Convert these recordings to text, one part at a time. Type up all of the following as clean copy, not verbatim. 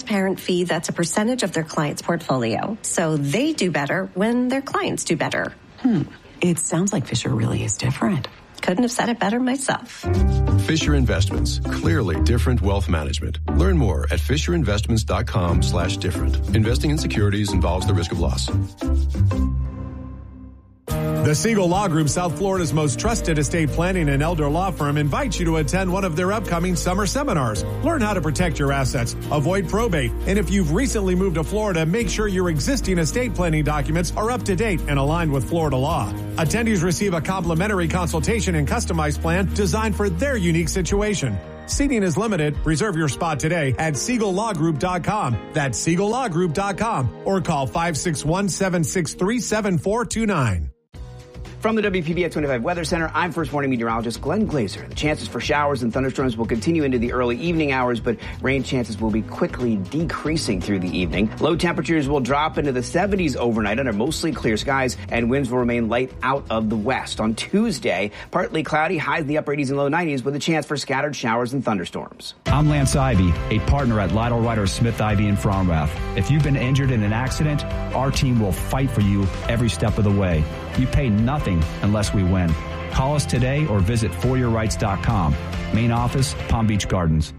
transparent fee that's a percentage of their client's portfolio. So they do better when their clients do better. It sounds like Fisher really is different. Couldn't have said it better myself. Fisher Investments. Clearly different wealth management. Learn more at fisherinvestments.com/different. Investing in securities involves the risk of loss. The Siegel Law Group, South Florida's most trusted estate planning and elder law firm, invites you to attend one of their upcoming summer seminars. Learn how to protect your assets, avoid probate, and if you've recently moved to Florida, make sure your existing estate planning documents are up to date and aligned with Florida law. Attendees receive a complimentary consultation and customized plan designed for their unique situation. Seating is limited. Reserve your spot today at SiegelLawGroup.com. That's SiegelLawGroup.com or call 561-763-7429. From the WPBF 25 Weather Center, I'm First Warning Meteorologist Glenn Glazer. The chances for showers and thunderstorms will continue into the early evening hours, but rain chances will be quickly decreasing through the evening. Low temperatures will drop into the 70s overnight under mostly clear skies, and winds will remain light out of the west. On Tuesday, partly cloudy, highs in the upper 80s and low 90s with a chance for scattered showers and thunderstorms. I'm Lance Ivy, a partner at Lytle Ryder Smith Ivy in Fromrath. If you've been injured in an accident, our team will fight for you every step of the way. You pay nothing unless we win. Call us today or visit foryourrights.com. Main office, Palm Beach Gardens.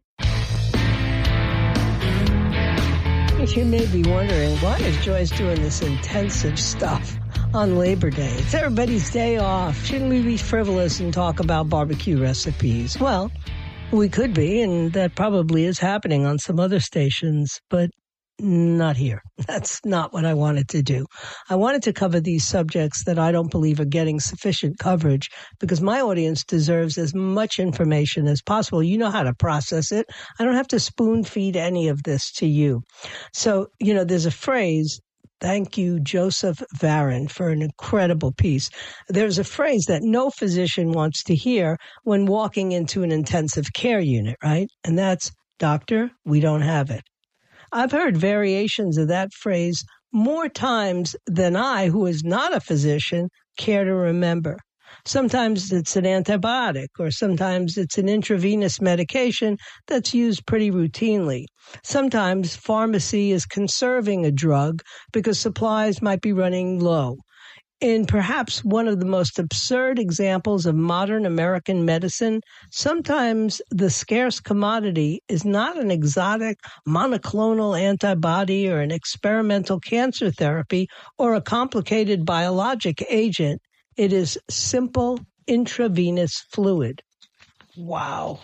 You may be wondering, why is Joyce doing this intensive stuff on Labor Day? It's everybody's day off. Shouldn't we be frivolous and talk about barbecue recipes? Well, we could be, and that probably is happening on some other stations, but not here. That's not what I wanted to do. I wanted to cover these subjects that I don't believe are getting sufficient coverage because my audience deserves as much information as possible. You know how to process it. I don't have to spoon feed any of this to you. So, there's a phrase. Thank you, Joseph Varon, for an incredible piece. There's a phrase that no physician wants to hear when walking into an intensive care unit, right? And that's, "Doctor, we don't have it." I've heard variations of that phrase more times than I, who is not a physician, care to remember. Sometimes it's an antibiotic, or sometimes it's an intravenous medication that's used pretty routinely. Sometimes pharmacy is conserving a drug because supplies might be running low. In perhaps one of the most absurd examples of modern American medicine, sometimes the scarce commodity is not an exotic monoclonal antibody or an experimental cancer therapy or a complicated biologic agent. It is simple intravenous fluid. Wow.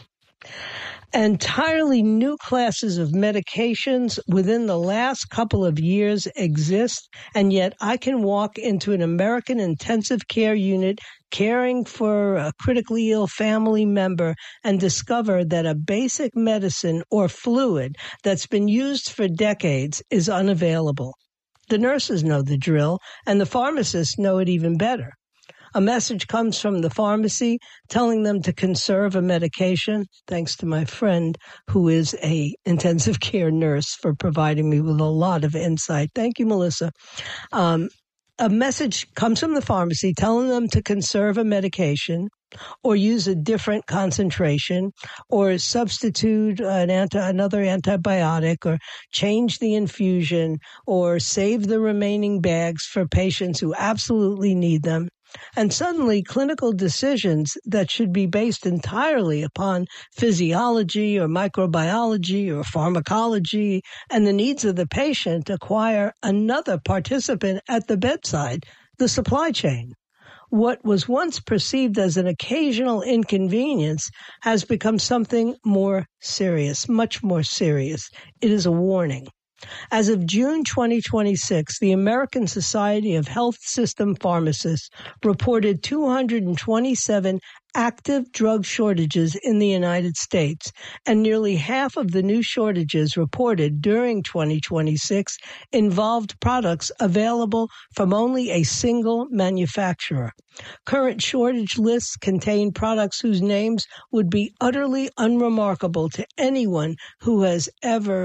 Entirely new classes of medications within the last couple of years exist, and yet I can walk into an American intensive care unit caring for a critically ill family member and discover that a basic medicine or fluid that's been used for decades is unavailable. The nurses know the drill, and the pharmacists know it even better. A message comes from the pharmacy telling them to conserve a medication, thanks to my friend who is a intensive care nurse for providing me with a lot of insight. Thank you, Melissa. A message comes from the pharmacy telling them to conserve a medication or use a different concentration or substitute another antibiotic or change the infusion or save the remaining bags for patients who absolutely need them. And suddenly, clinical decisions that should be based entirely upon physiology or microbiology or pharmacology and the needs of the patient acquire another participant at the bedside, the supply chain. What was once perceived as an occasional inconvenience has become something more serious, much more serious. It is a warning. As of June 2026, the American Society of Health System Pharmacists reported 227 active drug shortages in the United States, and nearly half of the new shortages reported during 2026 involved products available from only a single manufacturer. Current shortage lists contain products whose names would be utterly unremarkable to anyone who has ever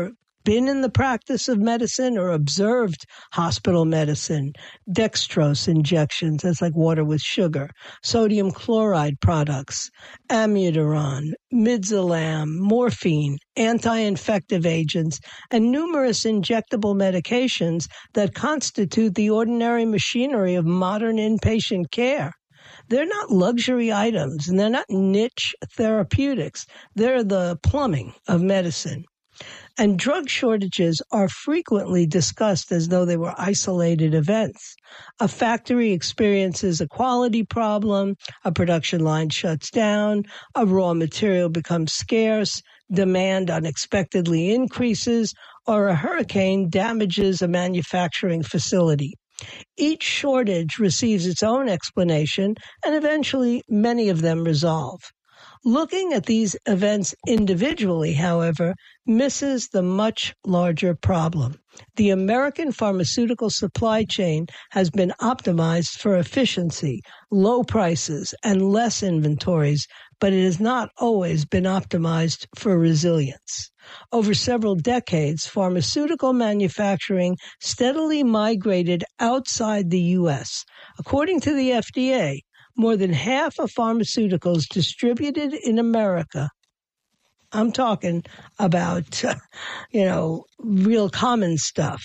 been in the practice of medicine or observed hospital medicine, dextrose injections, that's like water with sugar, sodium chloride products, amiodarone, midazolam, morphine, anti-infective agents, and numerous injectable medications that constitute the ordinary machinery of modern inpatient care. They're not luxury items, and they're not niche therapeutics. They're the plumbing of medicine. And drug shortages are frequently discussed as though they were isolated events. A factory experiences a quality problem, a production line shuts down, a raw material becomes scarce, demand unexpectedly increases, or a hurricane damages a manufacturing facility. Each shortage receives its own explanation, and eventually many of them resolve. Looking at these events individually, however, misses the much larger problem. The American pharmaceutical supply chain has been optimized for efficiency, low prices, and less inventories, but it has not always been optimized for resilience. Over several decades, pharmaceutical manufacturing steadily migrated outside the U.S. According to the FDA, more than half of pharmaceuticals distributed in America, I'm talking about, real common stuff,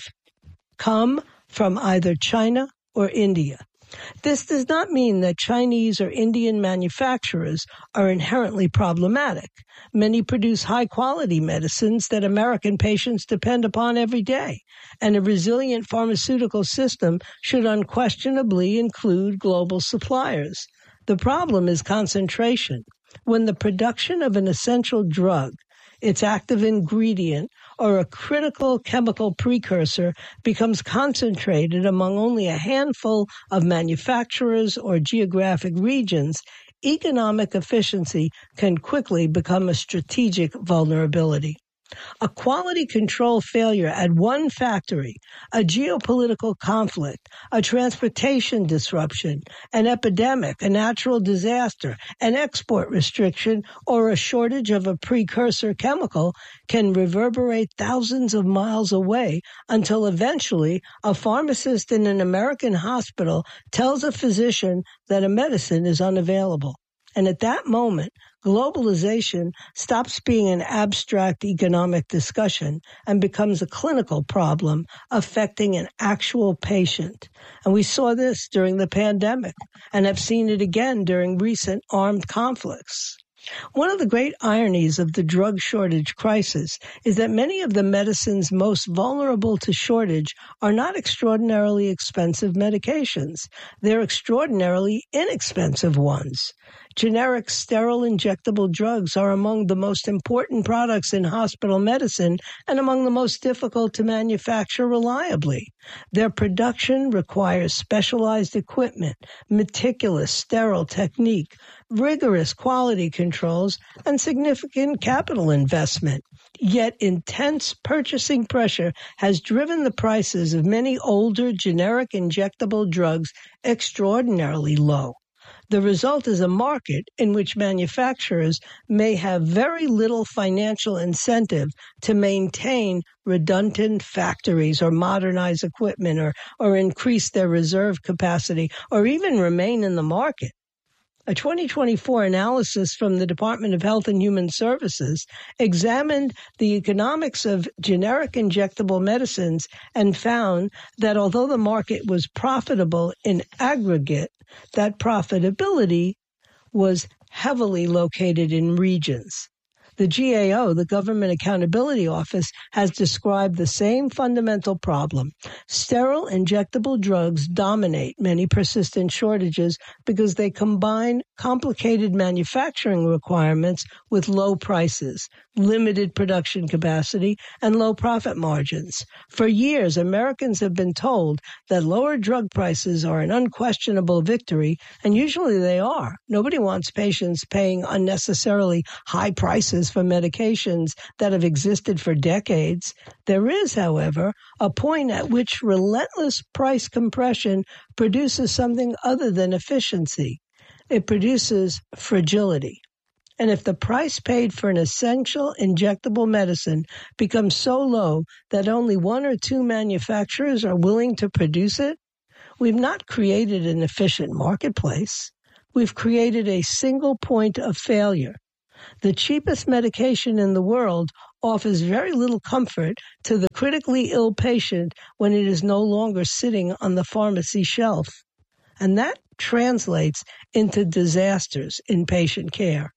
come from either China or India. This does not mean that Chinese or Indian manufacturers are inherently problematic. Many produce high-quality medicines that American patients depend upon every day, and a resilient pharmaceutical system should unquestionably include global suppliers. The problem is concentration. When the production of an essential drug, its active ingredient, or a critical chemical precursor becomes concentrated among only a handful of manufacturers or geographic regions, economic efficiency can quickly become a strategic vulnerability. A quality control failure at one factory, a geopolitical conflict, a transportation disruption, an epidemic, a natural disaster, an export restriction, or a shortage of a precursor chemical can reverberate thousands of miles away until eventually a pharmacist in an American hospital tells a physician that a medicine is unavailable. And at that moment, globalization stops being an abstract economic discussion and becomes a clinical problem affecting an actual patient. And we saw this during the pandemic and have seen it again during recent armed conflicts. One of the great ironies of the drug shortage crisis is that many of the medicines most vulnerable to shortage are not extraordinarily expensive medications. They're extraordinarily inexpensive ones. Generic sterile injectable drugs are among the most important products in hospital medicine and among the most difficult to manufacture reliably. Their production requires specialized equipment, meticulous sterile technique, rigorous quality controls, and significant capital investment. Yet intense purchasing pressure has driven the prices of many older generic injectable drugs extraordinarily low. The result is a market in which manufacturers may have very little financial incentive to maintain redundant factories or modernize equipment or increase their reserve capacity or even remain in the market. A 2024 analysis from the Department of Health and Human Services examined the economics of generic injectable medicines and found that although the market was profitable in aggregate, that profitability was heavily located in regions. The GAO, the Government Accountability Office, has described the same fundamental problem. Sterile injectable drugs dominate many persistent shortages because they combine complicated manufacturing requirements with low prices, limited production capacity, and low profit margins. For years, Americans have been told that lower drug prices are an unquestionable victory, and usually they are. Nobody wants patients paying unnecessarily high prices for medications that have existed for decades. There is, however, a point at which relentless price compression produces something other than efficiency. It produces fragility. And if the price paid for an essential injectable medicine becomes so low that only one or two manufacturers are willing to produce it, we've not created an efficient marketplace. We've created a single point of failure. The cheapest medication in the world offers very little comfort to the critically ill patient when it is no longer sitting on the pharmacy shelf. And that translates into disasters in patient care.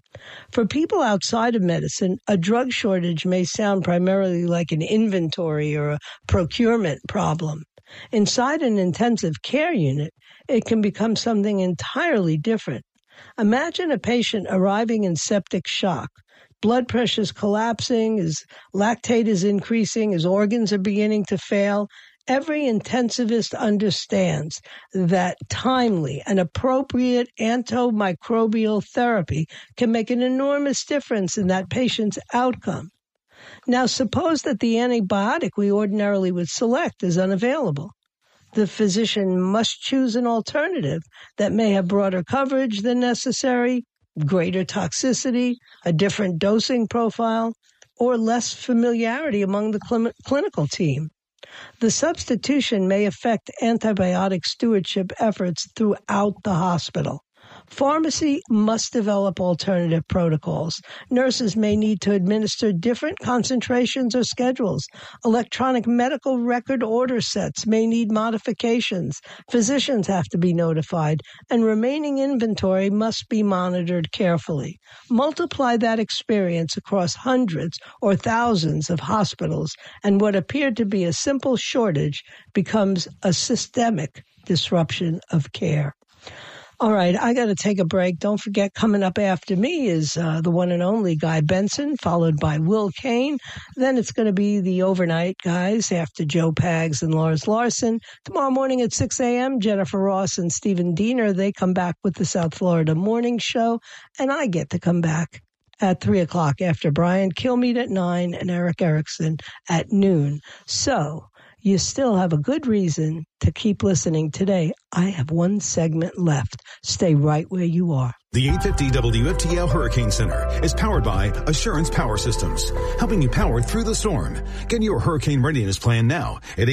For people outside of medicine, a drug shortage may sound primarily like an inventory or a procurement problem. Inside an intensive care unit, it can become something entirely different. Imagine a patient arriving in septic shock. Blood pressure is collapsing, his lactate is increasing, his organs are beginning to fail. Every intensivist understands that timely and appropriate antimicrobial therapy can make an enormous difference in that patient's outcome. Now, suppose that the antibiotic we ordinarily would select is unavailable. The physician must choose an alternative that may have broader coverage than necessary, greater toxicity, a different dosing profile, or less familiarity among the clinical team. The substitution may affect antibiotic stewardship efforts throughout the hospital. Pharmacy must develop alternative protocols. Nurses may need to administer different concentrations or schedules. Electronic medical record order sets may need modifications. Physicians have to be notified, and remaining inventory must be monitored carefully. Multiply that experience across hundreds or thousands of hospitals, and what appeared to be a simple shortage becomes a systemic disruption of care. All right, I got to take a break. Don't forget, coming up after me is the one and only Guy Benson, followed by Will Kane. Then it's going to be the overnight guys after Joe Pags and Lars Larson. Tomorrow morning at 6 a.m., Jennifer Ross and Stephen Diener, they come back with the South Florida Morning Show, and I get to come back at 3 o'clock after Brian Kilmeade at 9 and Eric Erickson at noon. So you still have a good reason to keep listening today. I have one segment left. Stay right where you are. The 850 WFTL Hurricane Center is powered by Assurance Power Systems, helping you power through the storm. Get your hurricane readiness plan now at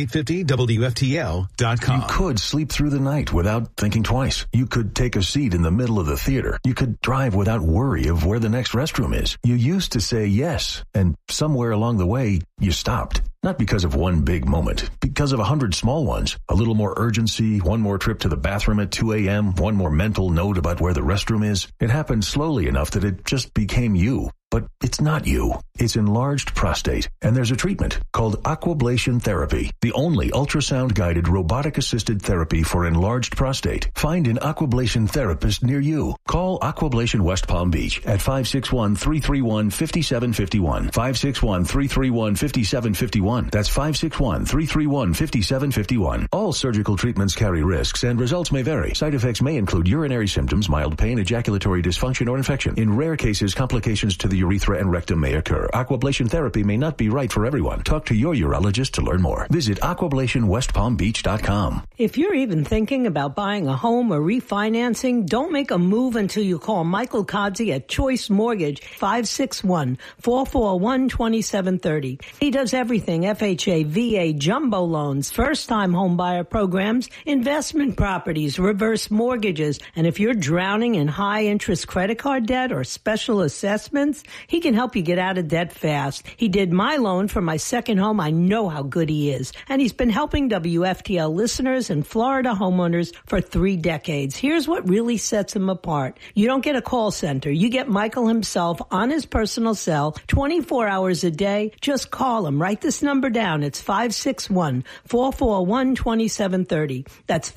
850WFTL.com. You could sleep through the night without thinking twice. You could take a seat in the middle of the theater. You could drive without worry of where the next restroom is. You used to say yes, and somewhere along the way, you stopped. Not because of one big moment, because of 100 small ones. A little more urgency, one more trip to the bathroom at 2 a.m., one more mental note about where the restroom is. It happened slowly enough that it just became you. But it's not you. It's enlarged prostate, and there's a treatment called aquablation therapy, the only ultrasound-guided robotic-assisted therapy for enlarged prostate. Find an aquablation therapist near you. Call Aquablation West Palm Beach at 561-331-5751. 561-331-5751. That's 561-331-5751. All surgical treatments carry risks, and results may vary. Side effects may include urinary symptoms, mild pain, ejaculatory dysfunction, or infection. In rare cases, complications to the urethra and rectum may occur. Aquablation therapy may not be right for everyone. Talk to your urologist to learn more. Visit aquablationwestpalmbeach.com. If you're even thinking about buying a home or refinancing, don't make a move until you call Michael Kodzi at Choice Mortgage, 561-441-2730. He does everything: FHA, VA, jumbo loans, first-time home buyer programs, investment properties, reverse mortgages, and if you're drowning in high-interest credit card debt or special assessments, he can help you get out of debt fast. He did my loan for my second home. I know how good he is. And he's been helping WFTL listeners and Florida homeowners for 3 decades. Here's what really sets him apart. You don't get a call center. You get Michael himself on his personal cell 24 hours a day. Just call him. Write this number down. It's 561-441-2730. That's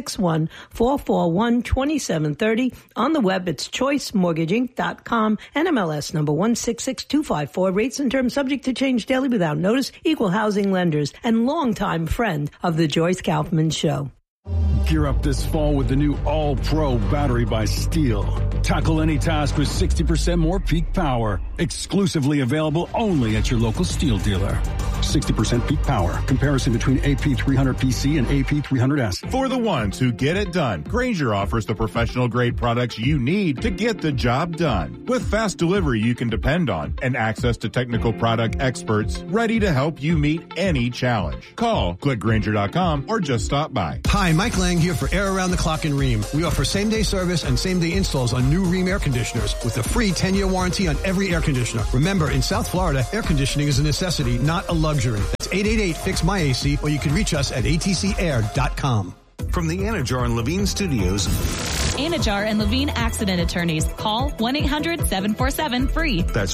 561-441-2730. On the web, it's choicemortgaging.com. NMLS number 166254. Rates and terms subject to change daily without notice. Equal housing lenders and longtime friend of the Joyce Kaufman Show. Gear up this fall with the new All-Pro battery by Steel. Tackle any task with 60% more peak power. Exclusively available only at your local Steel dealer. 60% peak power. Comparison between AP300PC and AP300S. For the ones who get it done, Grainger offers the professional-grade products you need to get the job done. With fast delivery you can depend on and access to technical product experts ready to help you meet any challenge. Call, click Grainger.com, or just stop by. Hi, Mike Lang here for Air Around the Clock in Rheem. We offer same-day service and same-day installs on new Rheem air conditioners with a free 10-year warranty on every air conditioner. Remember, in South Florida, air conditioning is a necessity, not a luxury. That's 888-FIX-MY-AC, or you can reach us at atcair.com. From the Anajar and Levine Studios. Anajar and Levine Accident Attorneys. Call 1-800-747-FREE. That's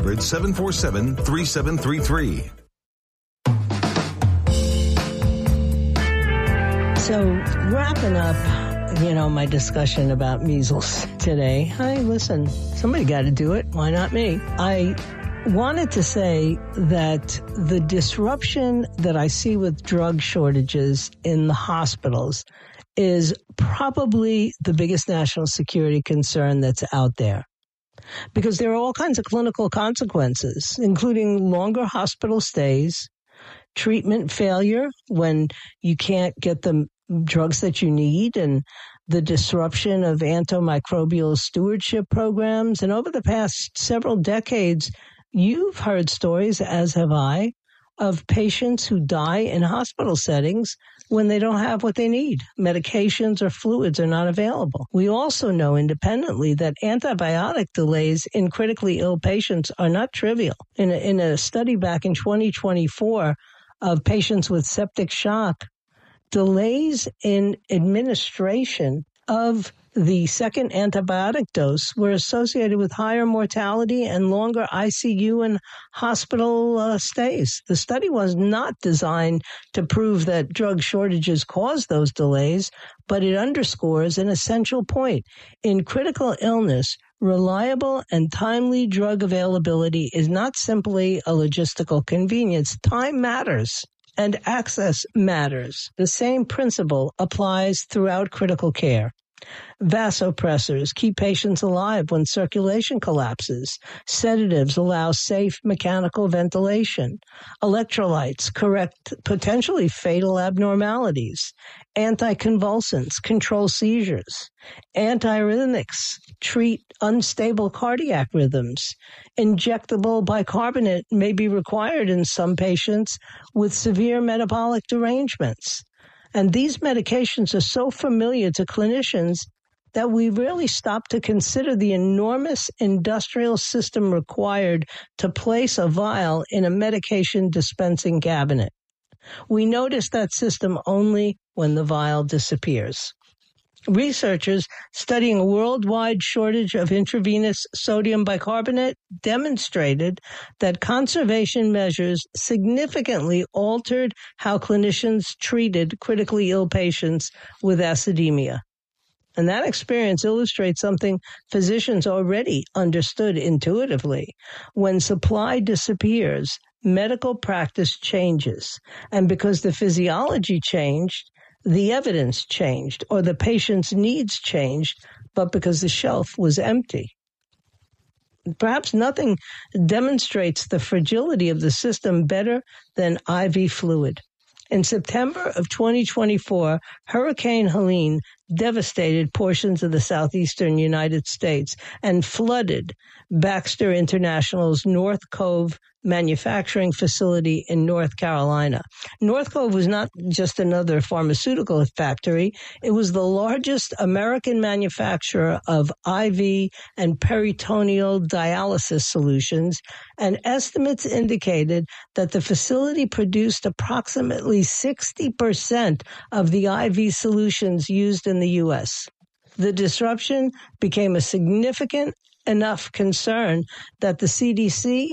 1-800-747-3733. So wrapping up, my discussion about measles today. Hey, listen, somebody got to do it. Why not me? I wanted to say that the disruption that I see with drug shortages in the hospitals is probably the biggest national security concern that's out there. Because there are all kinds of clinical consequences, including longer hospital stays, treatment failure when you can't get the drugs that you need, and the disruption of antimicrobial stewardship programs. And over the past several decades, you've heard stories, as have I, of patients who die in hospital settings when they don't have what they need. Medications or fluids are not available. We also know independently that antibiotic delays in critically ill patients are not trivial. In a study back in 2024 of patients with septic shock, delays in administration of the second antibiotic dose were associated with higher mortality and longer ICU and hospital stays. The study was not designed to prove that drug shortages cause those delays, but it underscores an essential point. In critical illness, reliable and timely drug availability is not simply a logistical convenience. Time matters. And access matters. The same principle applies throughout critical care. Vasopressors keep patients alive when circulation collapses. Sedatives allow safe mechanical ventilation. Electrolytes correct potentially fatal abnormalities. Anticonvulsants control seizures. Antiarrhythmics treat unstable cardiac rhythms. Injectable bicarbonate may be required in some patients with severe metabolic derangements. And these medications are so familiar to clinicians that we really stop to consider the enormous industrial system required to place a vial in a medication dispensing cabinet. We notice that system only when the vial disappears. Researchers studying a worldwide shortage of intravenous sodium bicarbonate demonstrated that conservation measures significantly altered how clinicians treated critically ill patients with acidemia. And that experience illustrates something physicians already understood intuitively. When supply disappears, medical practice changes. And because the physiology changed, the evidence changed, or the patient's needs changed, but because the shelf was empty. Perhaps nothing demonstrates the fragility of the system better than IV fluid. In September of 2024, Hurricane Helene devastated portions of the southeastern United States and flooded Baxter International's North Cove manufacturing facility in North Carolina. North Cove was not just another pharmaceutical factory. It was the largest American manufacturer of IV and peritoneal dialysis solutions, and estimates indicated that the facility produced approximately 60% of the IV solutions used in the U.S. The disruption became a significant enough concern that the CDC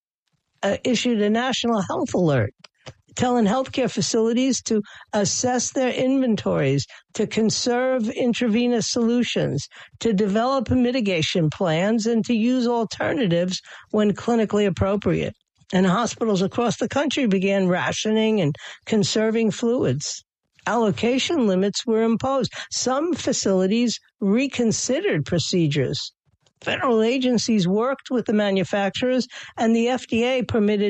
issued a national health alert telling healthcare facilities to assess their inventories, to conserve intravenous solutions, to develop mitigation plans, and to use alternatives when clinically appropriate. And hospitals across the country began rationing and conserving fluids. Allocation limits were imposed. Some facilities reconsidered procedures. Federal agencies worked with the manufacturers, and the FDA permitted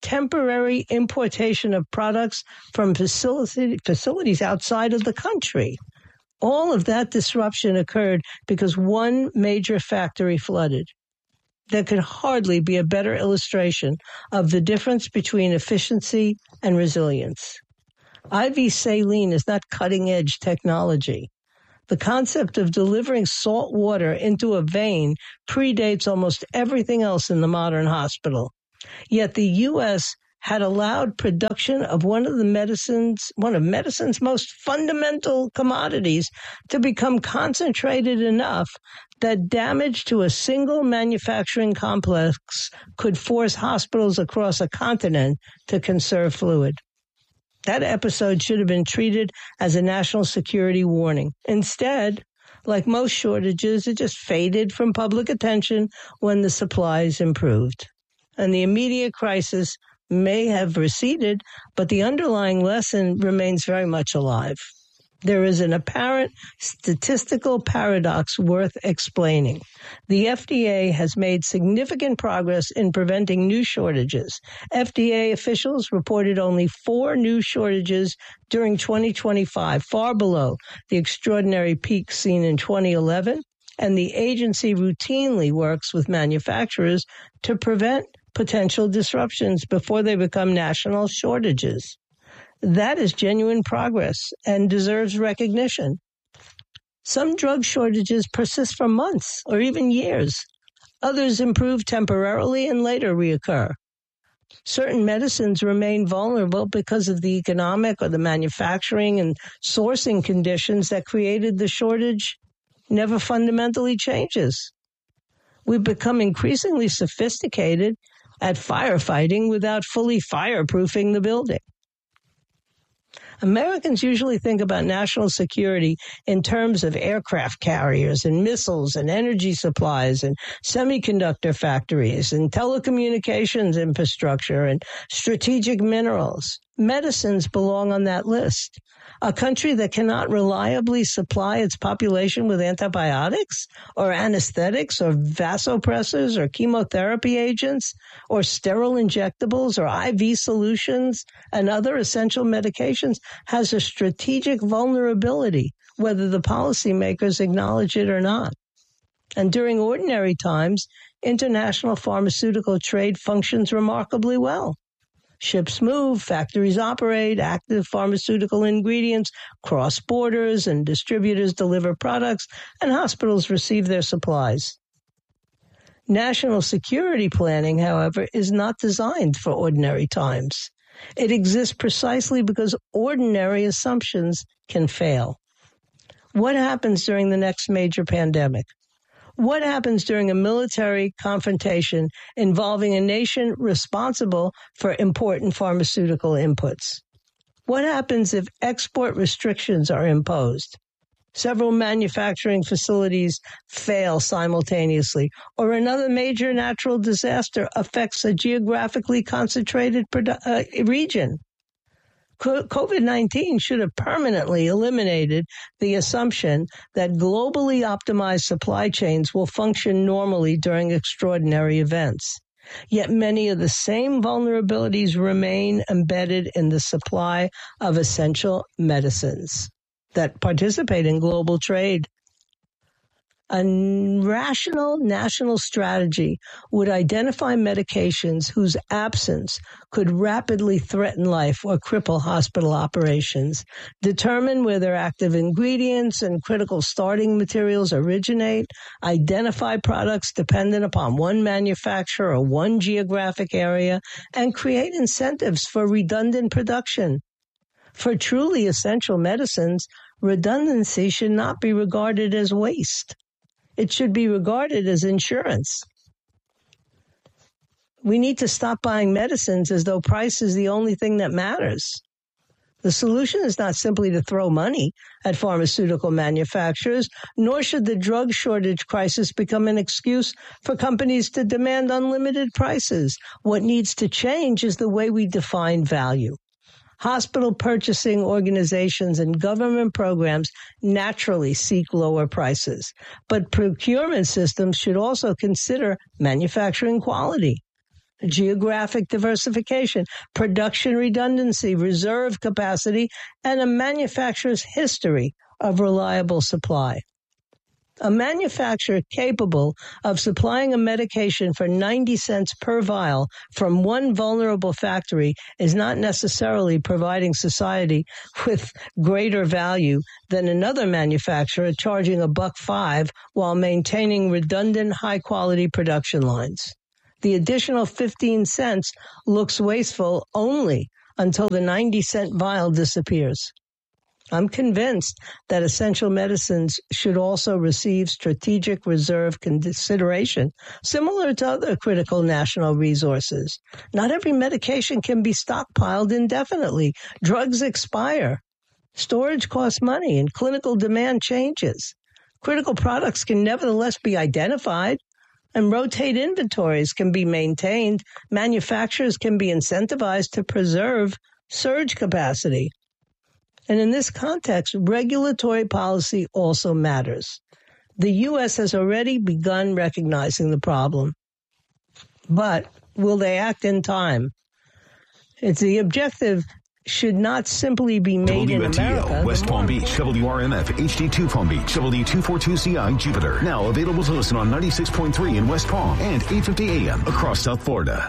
temporary importation of products from facilities outside of the country. All of that disruption occurred because one major factory flooded. There could hardly be a better illustration of the difference between efficiency and resilience. IV saline is not cutting-edge technology. The concept of delivering salt water into a vein predates almost everything else in the modern hospital. Yet the U.S. had allowed production of one of medicine's most fundamental commodities to become concentrated enough that damage to a single manufacturing complex could force hospitals across a continent to conserve fluid. That episode should have been treated as a national security warning. Instead, like most shortages, it just faded from public attention when the supplies improved. And the immediate crisis may have receded, but the underlying lesson remains very much alive. There is an apparent statistical paradox worth explaining. The FDA has made significant progress in preventing new shortages. FDA officials reported only 4 new shortages during 2025, far below the extraordinary peak seen in 2011, and the agency routinely works with manufacturers to prevent potential disruptions before they become national shortages. That is genuine progress and deserves recognition. Some drug shortages persist for months or even years. Others improve temporarily and later reoccur. Certain medicines remain vulnerable because of the economic or the manufacturing and sourcing conditions that created the shortage never fundamentally changes. We've become increasingly sophisticated at firefighting without fully fireproofing the building. Americans usually think about national security in terms of aircraft carriers and missiles and energy supplies and semiconductor factories and telecommunications infrastructure and strategic minerals. Medicines belong on that list. A country that cannot reliably supply its population with antibiotics or anesthetics or vasopressors or chemotherapy agents or sterile injectables or IV solutions and other essential medications has a strategic vulnerability, whether the policymakers acknowledge it or not. And during ordinary times, international pharmaceutical trade functions remarkably well. Ships move, factories operate, active pharmaceutical ingredients cross borders, and distributors deliver products, and hospitals receive their supplies. National security planning, however, is not designed for ordinary times. It exists precisely because ordinary assumptions can fail. What happens during the next major pandemic? What happens during a military confrontation involving a nation responsible for important pharmaceutical inputs? What happens if export restrictions are imposed? Several manufacturing facilities fail simultaneously, or another major natural disaster affects a geographically concentrated region. COVID-19 should have permanently eliminated the assumption that globally optimized supply chains will function normally during extraordinary events. Yet many of the same vulnerabilities remain embedded in the supply of essential medicines that participate in global trade. A rational national strategy would identify medications whose absence could rapidly threaten life or cripple hospital operations, determine where their active ingredients and critical starting materials originate, identify products dependent upon one manufacturer or one geographic area, and create incentives for redundant production. For truly essential medicines, redundancy should not be regarded as waste. It should be regarded as insurance. We need to stop buying medicines as though price is the only thing that matters. The solution is not simply to throw money at pharmaceutical manufacturers, nor should the drug shortage crisis become an excuse for companies to demand unlimited prices. What needs to change is the way we define value. Hospital purchasing organizations and government programs naturally seek lower prices, but procurement systems should also consider manufacturing quality. geographic diversification, production redundancy, reserve capacity, and a manufacturer's history of reliable supply. A manufacturer capable of supplying a medication for 90 cents per vial from one vulnerable factory is not necessarily providing society with greater value than another manufacturer charging $1.05 while maintaining redundant, high-quality production lines. The additional 15 cents looks wasteful only until the 90-cent vial disappears. I'm convinced that essential medicines should also receive strategic reserve consideration, similar to other critical national resources. Not every medication can be stockpiled indefinitely. Drugs expire. Storage costs money, and clinical demand changes. Critical products can nevertheless be identified, and rotate inventories can be maintained. Manufacturers can be incentivized to preserve surge capacity. And in this context, regulatory policy also matters. The U.S. has already begun recognizing the problem. But will they act in time? It's the objective should not simply be made in America. West Palm Beach, WRMF, HD2 Palm Beach, WD242CI Jupiter. Now available to listen on 96.3 in West Palm and 850 AM across South Florida.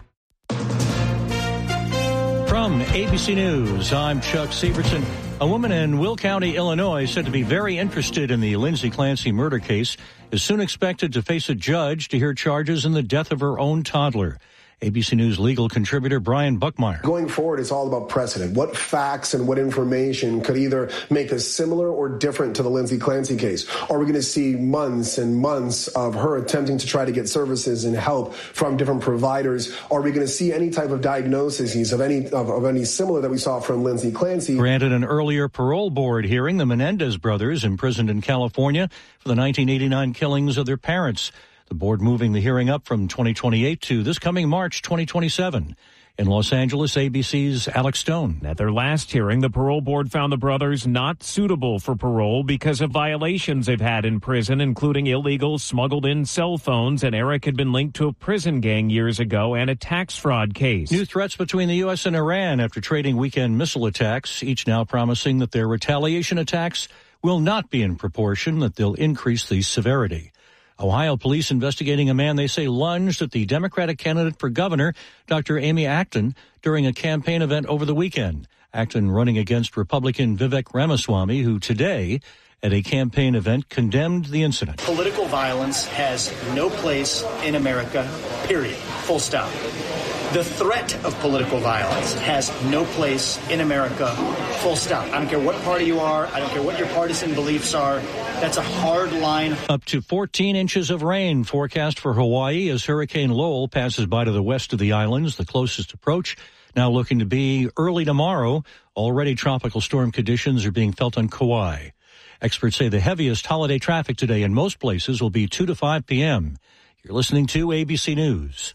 From ABC News, I'm Chuck Severson. A woman in Will County, Illinois, said to be very interested in the Lindsay Clancy murder case, is soon expected to face a judge to hear charges in the death of her own toddler. ABC News legal contributor Brian Buckmeyer. Going forward, it's all about precedent. What facts and what information could either make us similar or different to the Lindsay Clancy case? Are we going to see months and months of her attempting to try to get services and help from different providers? Are we going to see any type of diagnoses of any similar that we saw from Lindsay Clancy? Granted an earlier parole board hearing, the Menendez brothers, imprisoned in California for the 1989 killings of their parents. The board moving the hearing up from 2028 to this coming March 2027. In Los Angeles, ABC's Alex Stone. At their last hearing, the parole board found the brothers not suitable for parole because of violations they've had in prison, including illegal smuggled-in cell phones, and Eric had been linked to a prison gang years ago and a tax fraud case. New threats between the U.S. and Iran after trading weekend missile attacks, each now promising that their retaliation attacks will not be in proportion, that they'll increase the severity. Ohio police investigating a man they say lunged at the Democratic candidate for governor, Dr. Amy Acton, during a campaign event over the weekend. Acton running against Republican Vivek Ramaswamy, who today, at a campaign event, condemned the incident. Political violence has no place in America, period. Full stop. The threat of political violence has no place in America, full stop. I don't care what party you are. I don't care what your partisan beliefs are. That's a hard line. Up to 14 inches of rain forecast for Hawaii as Hurricane Lowell passes by to the west of the islands. The closest approach now looking to be early tomorrow. Already tropical storm conditions are being felt on Kauai. Experts say the heaviest holiday traffic today in most places will be 2 to 5 p.m. You're listening to ABC News.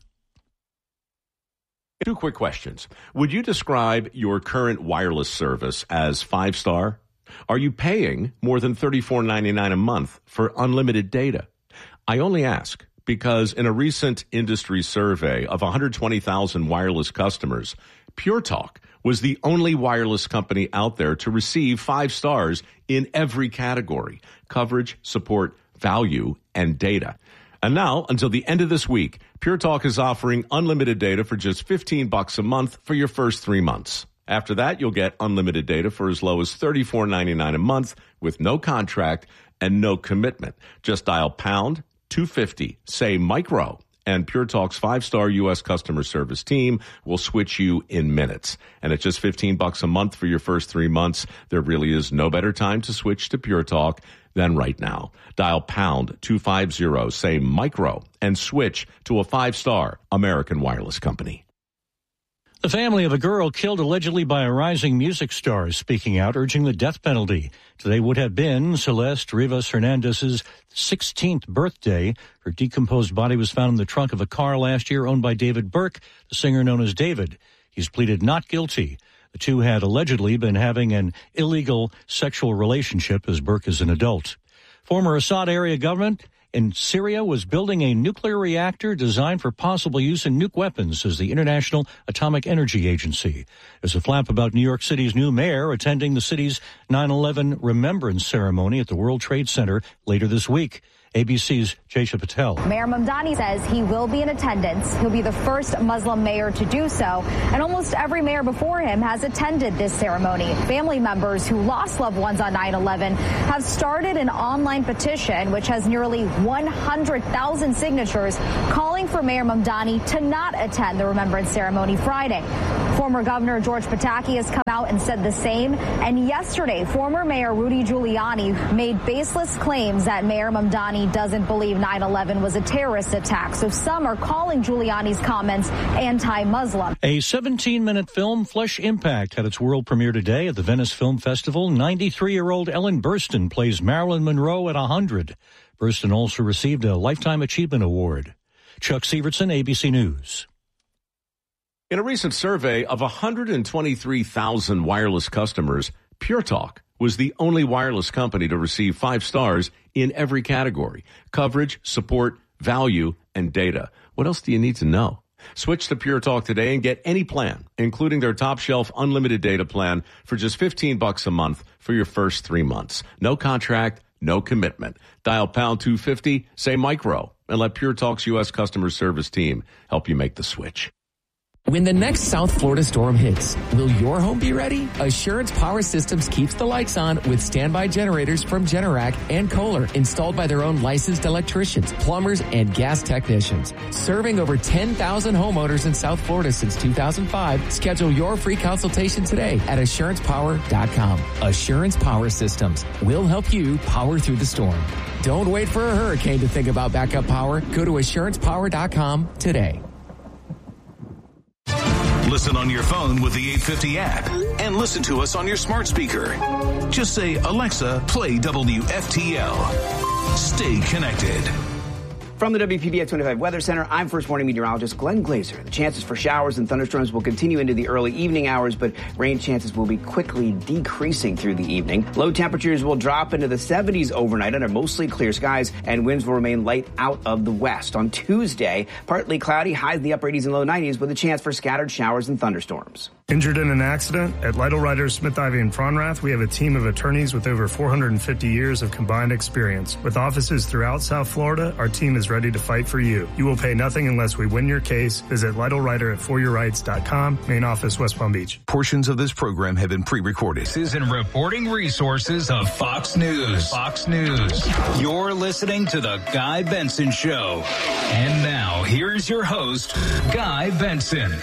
Two quick questions. Would you describe your current wireless service as 5-star? Are you paying more than $34.99 a month for unlimited data? I only ask because in a recent industry survey of 120,000 wireless customers, Pure Talk was the only wireless company out there to receive 5 stars in every category: coverage, support, value, and data. And now, until the end of this week, Pure Talk is offering unlimited data for just $15 a month for your first 3 months. After that, you'll get unlimited data for as low as $34.99 a month with no contract and no commitment. Just dial pound 250, say micro, and Pure Talk's 5-star U.S. customer service team will switch you in minutes. And at just $15 a month for your first 3 months, there really is no better time to switch to Pure Talk than right now. Dial pound 250, say micro, and switch to a 5-star American wireless company. The family of a girl killed allegedly by a rising music star is speaking out, urging the death penalty. Today would have been Celeste Rivas Hernandez's 16th birthday. Her decomposed body was found in the trunk of a car last year owned by David Burke, the singer known as David. He's pleaded not guilty. The two had allegedly been having an illegal sexual relationship as Burke is an adult. Former Assad area government in Syria was building a nuclear reactor designed for possible use in nuke weapons, says the International Atomic Energy Agency. There's a flap about New York City's new mayor attending the city's 9/11 remembrance ceremony at the World Trade Center later this week. ABC's Jaysha Patel. Mayor Mamdani says he will be in attendance. He'll be the first Muslim mayor to do so, and almost every mayor before him has attended this ceremony. Family members who lost loved ones on 9/11 have started an online petition which has nearly 100,000 signatures calling for Mayor Mamdani to not attend the remembrance ceremony Friday. Former Governor George Pataki has come out and said the same, and yesterday former Mayor Rudy Giuliani made baseless claims that Mayor Mamdani doesn't believe 9/11 was a terrorist attack. So some are calling Giuliani's comments anti-Muslim. A 17-minute film, Flesh Impact, had its world premiere today at the Venice Film Festival. 93-year-old Ellen Burstyn plays Marilyn Monroe at 100. Burstyn also received a Lifetime Achievement Award. Chuck Sievertson, ABC News. In a recent survey of 123,000 wireless customers, Pure Talk was the only wireless company to receive 5 stars in every category: coverage, support, value, and data. What else do you need to know? Switch to Pure Talk today and get any plan, including their top shelf unlimited data plan for just $15 a month for your first 3 months. No contract, no commitment. Dial pound 250, say micro, and let Pure Talk's U.S. customer service team help you make the switch. When the next South Florida storm hits, will your home be ready? Assurance Power Systems keeps the lights on with standby generators from Generac and Kohler, installed by their own licensed electricians, plumbers, and gas technicians. Serving over 10,000 homeowners in South Florida since 2005, schedule your free consultation today at AssurancePower.com. Assurance Power Systems will help you power through the storm. Don't wait for a hurricane to think about backup power. Go to AssurancePower.com today. Listen on your phone with the 850 app and listen to us on your smart speaker. Just say, Alexa, play WFTL. Stay connected. From the WPBF 25 Weather Center, I'm First Warning Meteorologist Glenn Glazer. The chances for showers and thunderstorms will continue into the early evening hours, but rain chances will be quickly decreasing through the evening. Low temperatures will drop into the 70s overnight under mostly clear skies, and winds will remain light out of the west. On Tuesday, partly cloudy, highs in the upper 80s and low 90s with a chance for scattered showers and thunderstorms. Injured in an accident? At Lytle Writers, Smith, Ivy, and Fronrath, we have a team of attorneys with over 450 years of combined experience. With offices throughout South Florida, our team is ready to fight for you. You will pay nothing unless we win your case. Visit Lytle Writer at foryourrights.com, main office, West Palm Beach. Portions of this program have been pre-recorded. This is in reporting resources of Fox News. Fox News. You're listening to The Guy Benson Show. And now, here's your host, Guy Benson.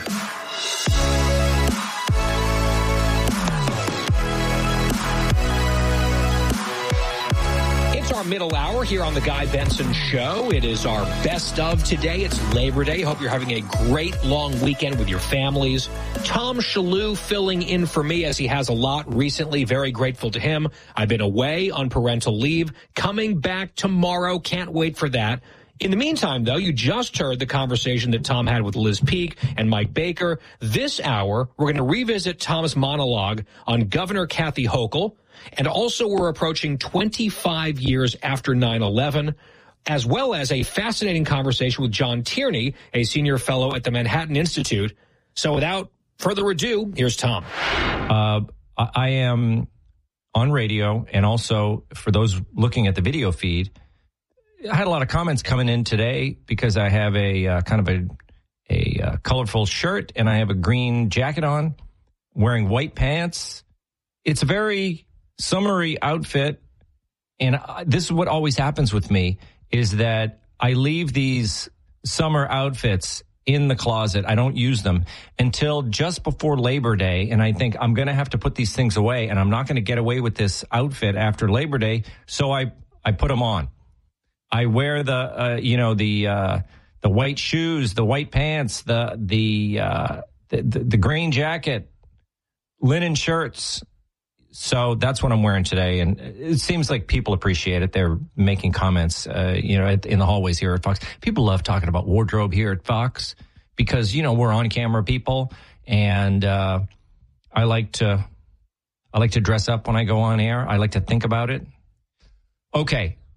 Our middle hour here on the Guy Benson Show. It is our best of today. It's Labor Day. Hope you're having a great long weekend with your families. Tom Shalhoub filling in for me as he has a lot recently. Very grateful to him. I've been away on parental leave. Coming back tomorrow. Can't wait for that. In the meantime, though, you just heard the conversation that Tom had with Liz Peek and Mike Baker. This hour, we're going to revisit Tom's monologue on Governor Kathy Hochul. And also we're approaching 25 years after 9/11, as well as a fascinating conversation with John Tierney, a senior fellow at the Manhattan Institute. So without further ado, here's Tom. I am on radio, and also for those looking at the video feed, I had a lot of comments coming in today because I have a kind of a colorful shirt and I have a green jacket on, wearing white pants. It's a very summery outfit, and this is what always happens with me, is that I leave these summer outfits in the closet. I don't use them until just before Labor Day, and I think I'm going to have to put these things away, and I'm not going to get away with this outfit after Labor Day, so I put them on. I wear the white shoes, the white pants, the green jacket, linen shirts. So that's what I'm wearing today, and it seems like people appreciate it. They're making comments, in the hallways here at Fox. People love talking about wardrobe here at Fox because, we're on camera people, and I like to dress up when I go on air. I like to think about it. Okay,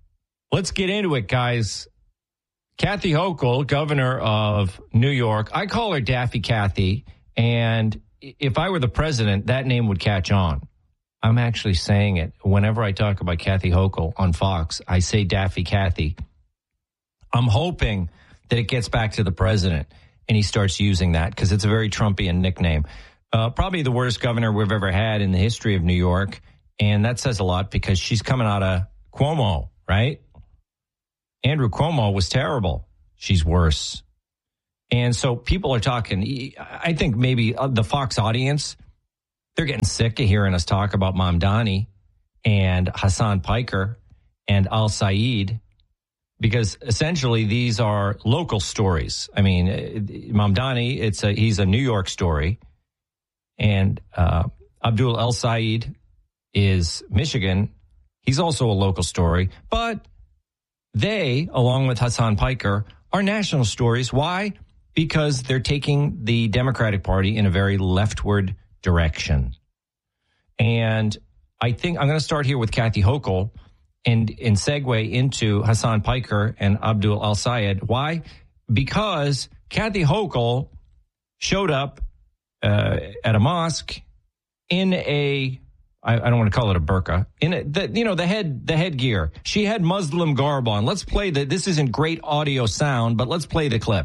Let's get into it, guys. Kathy Hochul, governor of New York. I call her Daffy Kathy, and if I were the president, that name would catch on. I'm actually saying it. Whenever I talk about Kathy Hochul on Fox, I say Daffy Kathy. I'm hoping that it gets back to the president and he starts using that because it's a very Trumpian nickname. Probably the worst governor we've ever had in the history of New York. And that says a lot because she's coming out of Cuomo, right? Andrew Cuomo was terrible. She's worse. And so people are talking, I think maybe the Fox audience, they're getting sick of hearing us talk about Mamdani and Hassan Piker and Al Said, because essentially these are local stories. I mean, Mamdani, he's a New York story, and Abdul El Said is Michigan. He's also a local story, but they, along with Hassan Piker, are national stories. Why? Because they're taking the Democratic Party in a very leftward direction. And I think I'm going to start here with Kathy Hochul and segue into Hassan Piker and Abdul Al Sayed. Why? Because Kathy Hochul showed up at a mosque in I don't want to call it a burqa, the headgear. She had Muslim garb on. Let's play this isn't great audio sound, but let's play the clip.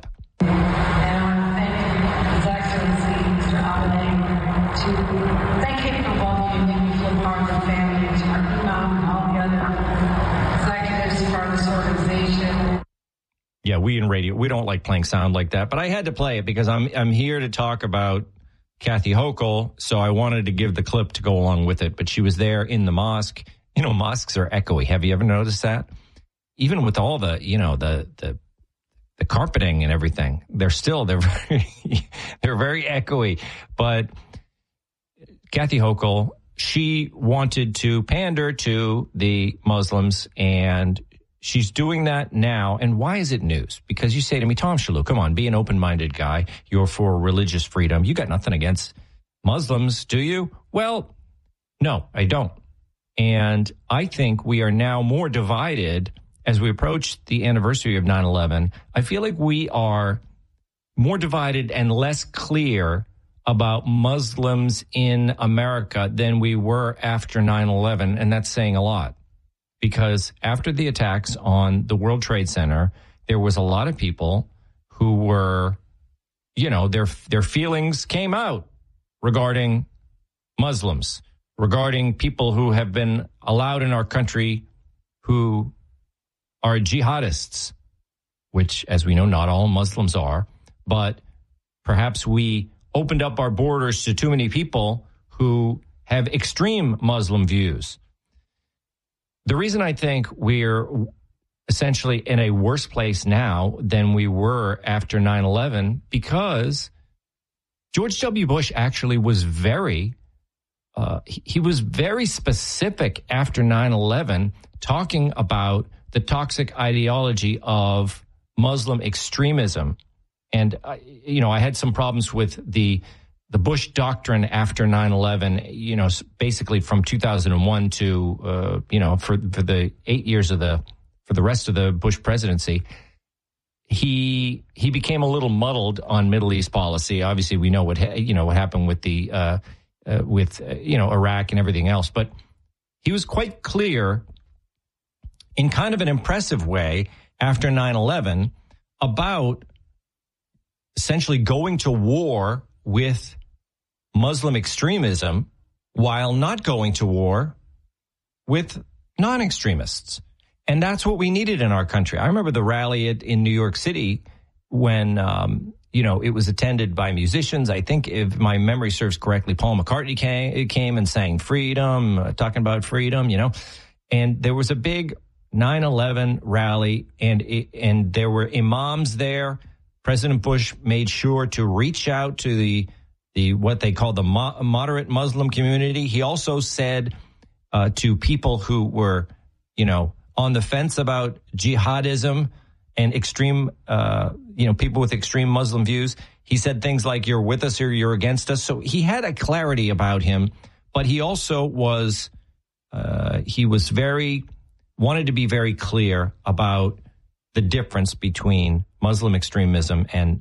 Yeah, we in radio, we don't like playing sound like that, but I had to play it because I'm here to talk about Kathy Hochul, so I wanted to give the clip to go along with it. But she was there in the mosque. You know, mosques are echoey. Have you ever noticed that? Even with all the, the carpeting and everything, they're very echoey. But Kathy Hochul, she wanted to pander to the Muslims, and she's doing that now. And why is it news? Because you say to me, Tom Shalhoub, come on, be an open-minded guy. You're for religious freedom. You got nothing against Muslims, do you? Well, no, I don't. And I think we are now more divided as we approach the anniversary of 9/11. I feel like we are more divided and less clear about Muslims in America than we were after 9/11. And that's saying a lot. Because after the attacks on the World Trade Center, there was a lot of people who were, their feelings came out regarding Muslims, regarding people who have been allowed in our country who are jihadists, which, as we know, not all Muslims are. But perhaps we opened up our borders to too many people who have extreme Muslim views. The reason I think we're essentially in a worse place now than we were after 9/11, because George W. Bush actually was very specific after 9/11, talking about the toxic ideology of Muslim extremism. And, I had some problems with the Bush doctrine after 9/11, basically from 2001 to, for the 8 years for the rest of the Bush presidency, he became a little muddled on Middle East policy. Obviously, we know what happened with Iraq and everything else. But he was quite clear in kind of an impressive way after 9/11 about essentially going to war with Muslim extremism while not going to war with non-extremists. And that's what we needed in our country. I remember the rally in New York City when, it was attended by musicians. I think, if my memory serves correctly, Paul McCartney came and sang freedom, talking about freedom, and there was a big 9/11 rally, and there were imams there. President Bush made sure to reach out to the what they call the moderate Muslim community. He also said to people who were, on the fence about jihadism and extreme, people with extreme Muslim views, he said things like, you're with us or you're against us. So he had a clarity about him, but he also was, very wanted to be very clear about the difference between Muslim extremism and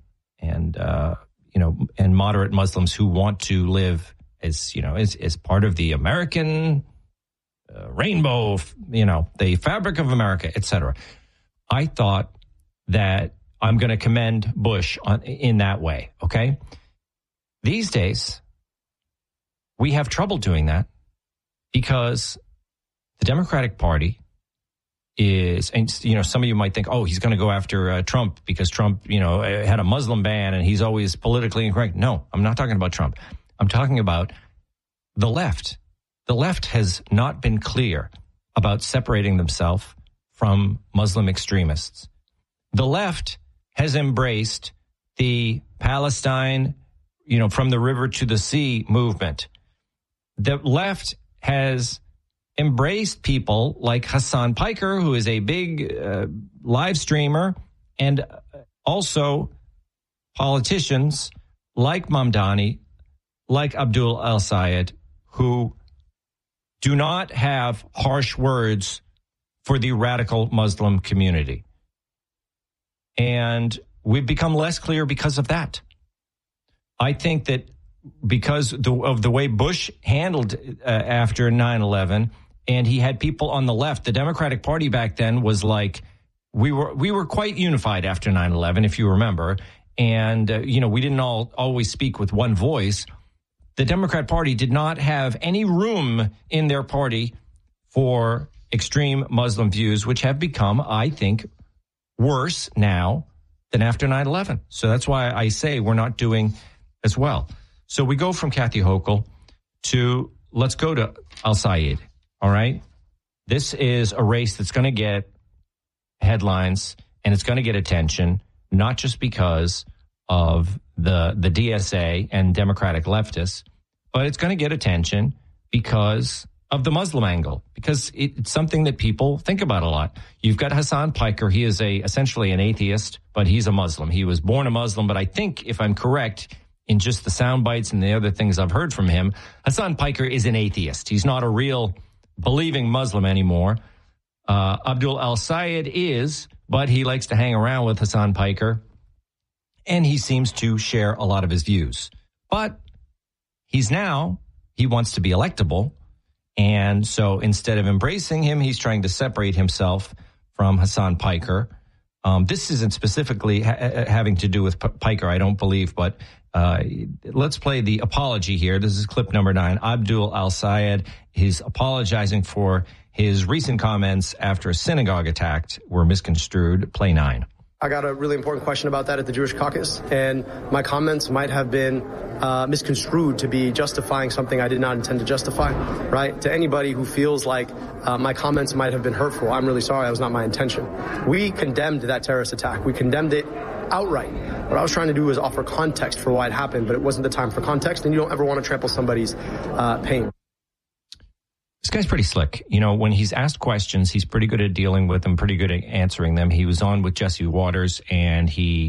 moderate Muslims who want to live as part of the American rainbow, the fabric of America, etc. I thought that I'm going to commend Bush in that way. Okay. These days, we have trouble doing that because the Democratic Party is, and some of you might think, oh, he's going to go after Trump because Trump, had a Muslim ban and he's always politically incorrect. No, I'm not talking about Trump. I'm talking about the left. The left has not been clear about separating themselves from Muslim extremists. The left has embraced the Palestine, from the river to the sea movement. The left has embraced people like Hassan Piker, who is a big live streamer, and also politicians like Mamdani, like Abdul al-Sayed, who do not have harsh words for the radical Muslim community. And we've become less clear because of that. I think that because of the way Bush handled after 9/11, and he had people on the left, the Democratic Party back then was like, we were quite unified after 9/11, if you remember. And, we didn't all always speak with one voice. The Democrat Party did not have any room in their party for extreme Muslim views, which have become, I think, worse now than after 9/11. So that's why I say we're not doing as well. So we go from Kathy Hochul to, let's go to al-Sayed. All right. This is a race that's going to get headlines and it's going to get attention, not just because of the DSA and Democratic leftists, but it's going to get attention because of the Muslim angle, because it's something that people think about a lot. You've got Hassan Piker. He is essentially an atheist, but he's a Muslim. He was born a Muslim, but I think, if I'm correct, in just the sound bites and the other things I've heard from him, Hassan Piker is an atheist. He's not a real believing Muslim anymore. Abdul al-Sayed is, but he likes to hang around with Hassan Piker, and he seems to share a lot of his views. But he wants to be electable, and so instead of embracing him, he's trying to separate himself from Hassan Piker. This isn't specifically having to do with Piker, I don't believe, but let's play the apology here. This is clip number 9. Abdul al-Sayed is apologizing for his recent comments after a synagogue attack were misconstrued. Play 9. I got a really important question about that at the Jewish caucus, and my comments might have been misconstrued to be justifying something I did not intend to justify, right? To anybody who feels like my comments might have been hurtful, I'm really sorry. That was not my intention. We condemned that terrorist attack. We condemned it outright. What I was trying to do was offer context for why it happened, but it wasn't the time for context, and you don't ever want to trample somebody's pain. This guy's pretty slick. When he's asked questions, he's pretty good at dealing with them, pretty good at answering them. He was on with Jesse Waters, and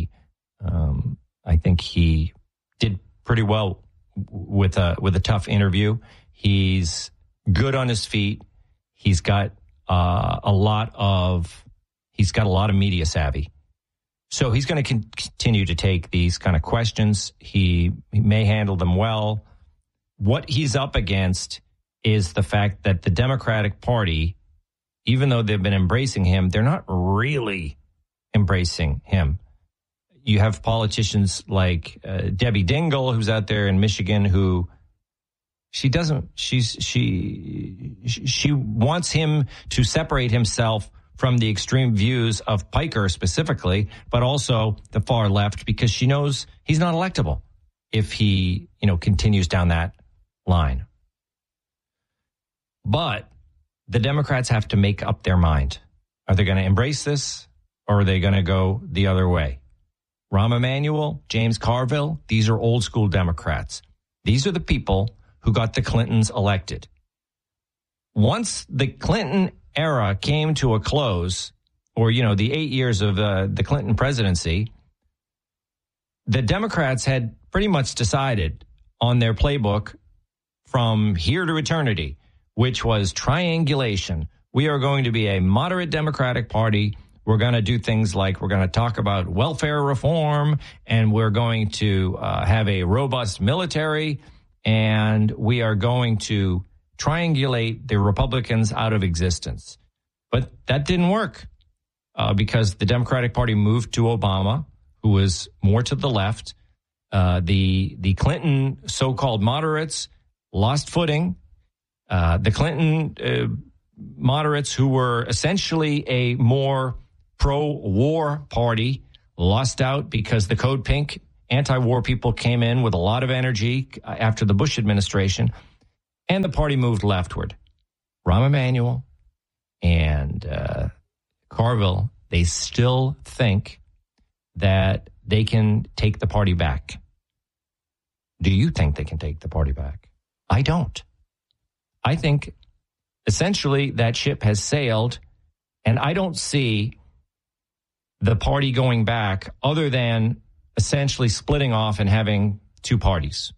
I think he did pretty well with a tough interview. He's good on his feet. He's got a lot of media savvy. So he's going to continue to take these kind of questions. He may handle them well. What he's up against is the fact that the Democratic Party, even though they've been embracing him, they're not really embracing him. You have politicians like Debbie Dingell, who's out there in Michigan, who she wants him to separate himself from the extreme views of Piker specifically, but also the far left, because she knows he's not electable if he, continues down that line. But the Democrats have to make up their mind. Are they going to embrace this, or are they going to go the other way? Rahm Emanuel, James Carville, these are old school Democrats. These are the people who got the Clintons elected. Once the Clinton era came to a close, or, the 8 years of the Clinton presidency, the Democrats had pretty much decided on their playbook from here to eternity, which was triangulation, We are going to be a moderate Democratic Party. We're going to do things like we're going to talk about welfare reform, and we're going to have a robust military, and we are going to triangulate the Republicans out of existence. But that didn't work because the Democratic Party moved to Obama, who was more to the left. The Clinton so-called moderates lost footing. The Clinton moderates, who were essentially a more pro-war party, lost out because the Code Pink anti-war people came in with a lot of energy after the Bush administration, and the party moved leftward. Rahm Emanuel and Carville, they still think that they can take the party back. Do you think they can take the party back? I don't. I think essentially that ship has sailed, and I don't see the party going back other than essentially splitting off and having two parties.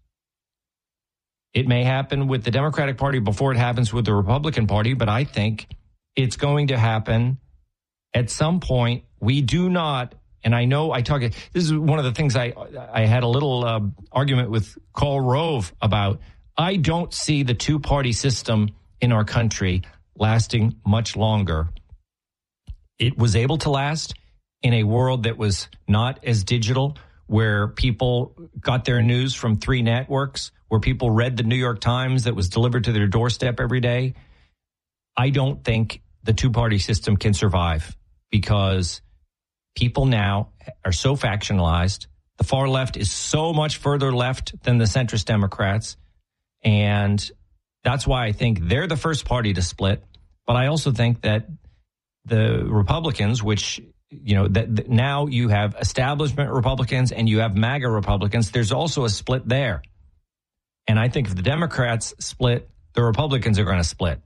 It may happen with the Democratic Party before it happens with the Republican Party, but I think it's going to happen at some point. We do not, and I know this is one of the things I had a little argument with Karl Rove about. I don't see the two-party system in our country lasting much longer. It was able to last in a world that was not as digital, where people got their news from 3 networks, where people read the New York Times that was delivered to their doorstep every day. I don't think the two-party system can survive because people now are so factionalized. The far left is so much further left than the centrist Democrats. And that's why I think they're the first party to split. But I also think that the Republicans, which, that now you have establishment Republicans and you have MAGA Republicans, there's also a split there. And I think if the Democrats split, the Republicans are going to split.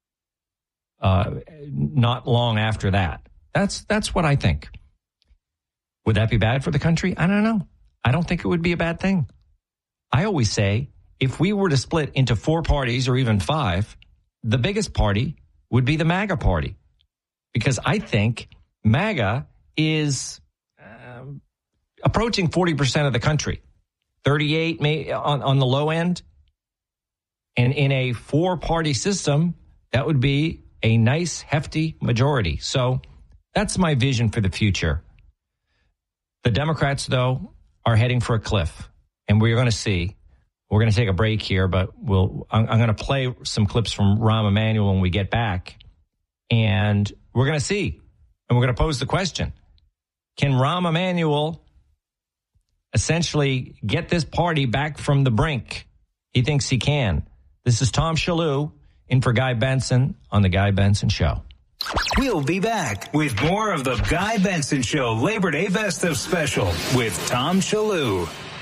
Not long after that. That's what I think. Would that be bad for the country? I don't know. I don't think it would be a bad thing. I always say, if we were to split into 4 parties or even 5, the biggest party would be the MAGA party. Because I think MAGA is approaching 40% of the country, 38 on the low end. And in a 4-party system, that would be a nice, hefty majority. So that's my vision for the future. The Democrats, though, are heading for a cliff, and we're going to see. We're going to take a break here, but I'm going to play some clips from Rahm Emanuel when we get back, and we're going to see, and we're going to pose the question: can Rahm Emanuel essentially get this party back from the brink? He thinks he can. This is Tom Shillue in for Guy Benson on The Guy Benson Show. We'll be back with more of The Guy Benson Show Labor Day Best of Special with Tom Shillue.